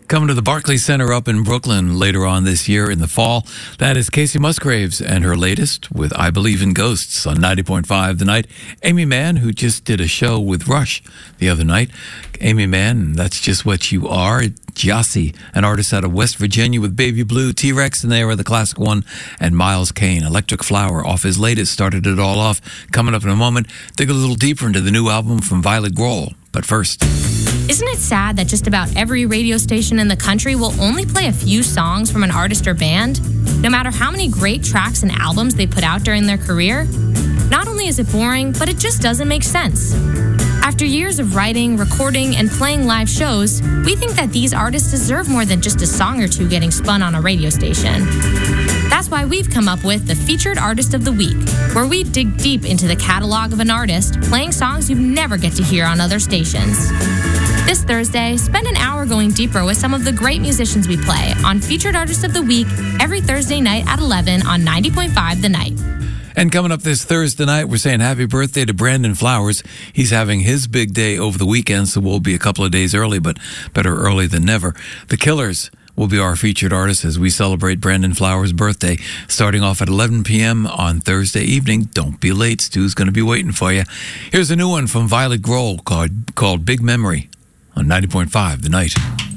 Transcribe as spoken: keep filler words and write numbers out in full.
Coming to the Barclays Center up in Brooklyn later on this year in the fall, that is Casey Musgraves and her latest with I Believe in Ghosts on ninety point five The Night. Amy Mann, who just did a show with Rush the other night. Amy Mann, That's Just What You Are. Jossie, an artist out of West Virginia with Baby Blue, T-Rex in there with the classic one, and Miles Kane, Electric Flower, off his latest, started it all off. Coming up in a moment, dig a little deeper into the new album from Violet Grohl. But first, isn't it sad that just about every radio station in the country will only play a few songs from an artist or band, no matter how many great tracks and albums they put out during their career? Not only is it boring, but it just doesn't make sense. After years of writing, recording, and playing live shows, we think that these artists deserve more than just a song or two getting spun on a radio station. That's why we've come up with the Featured Artist of the Week, where we dig deep into the catalog of an artist, playing songs you never get to hear on other stations. This Thursday, spend an hour going deeper with some of the great musicians we play on Featured Artist of the Week every Thursday night at eleven on ninety point five The Night. And coming up this Thursday night, we're saying happy birthday to Brandon Flowers. He's having his big day over the weekend, so we'll be a couple of days early, but better early than never. The Killers will be our featured artist as we celebrate Brandon Flowers' birthday, starting off at eleven p.m. on Thursday evening. Don't be late. Stu's going to be waiting for you. Here's a new one from Violet Grohl called, called Big Memory on ninety point five The Night.